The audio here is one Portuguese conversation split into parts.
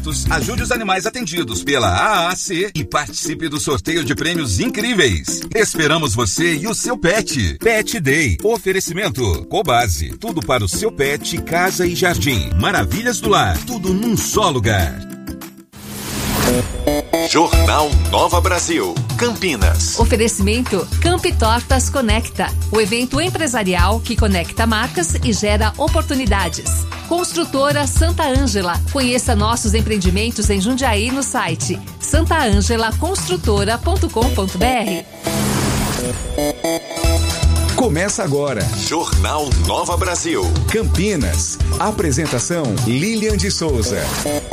Ajude os animais atendidos pela AAC e participe do sorteio de prêmios incríveis. Esperamos você e o seu pet. Pet Day. Oferecimento. Cobase. Tudo para o seu pet, casa e jardim. Maravilhas do lar. Tudo num só lugar. Jornal Nova Brasil, Campinas. Oferecimento Campi Tortas Conecta, o evento empresarial que conecta marcas e gera oportunidades. Construtora Santa Ângela. Conheça nossos empreendimentos em Jundiaí no site santaangelaconstrutora.com.br. Começa agora. Jornal Nova Brasil, Campinas. Apresentação Lilian de Souza.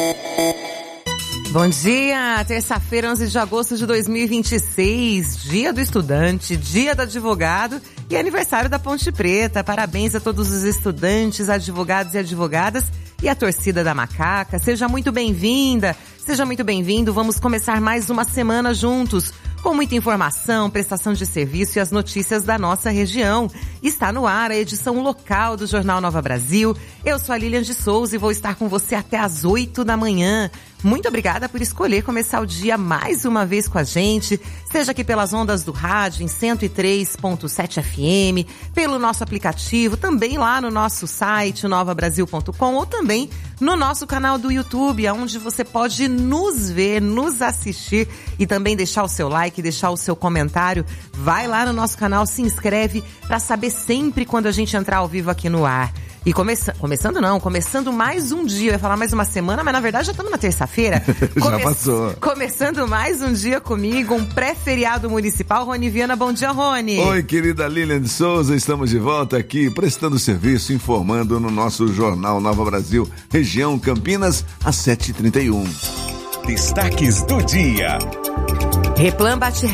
Bom dia, terça-feira, 11 de agosto de 2026, dia do estudante, dia do advogado e aniversário da Ponte Preta. Parabéns a todos os estudantes, advogados e advogadas e a torcida da Macaca. Seja muito bem-vinda, seja muito bem-vindo. Vamos começar mais uma semana juntos, com muita informação, prestação de serviço e as notícias da nossa região. Está no ar a edição local do Jornal Nova Brasil. Eu sou a Lilian de Souza e vou estar com você até às 8 da manhã. Muito obrigada por escolher começar o dia mais uma vez com a gente, seja aqui pelas ondas do rádio em 103.7 FM, pelo nosso aplicativo, também lá no nosso site novabrasil.com ou também no nosso canal do YouTube, onde você pode nos ver, nos assistir e também deixar o seu like, deixar o seu comentário. Vai lá no nosso canal, se inscreve para saber sempre quando a gente entrar ao vivo aqui no ar. E começando mais um dia, eu ia falar mais uma semana, mas na verdade já estamos na terça-feira. Já passou. Começando mais um dia comigo, um pré-feriado municipal. Rony Viana, bom dia, Rony. Oi, querida Lilian de Souza, estamos de volta aqui, prestando serviço, informando no nosso Jornal Nova Brasil, região Campinas, às 7h31. Destaques do dia. Replan bate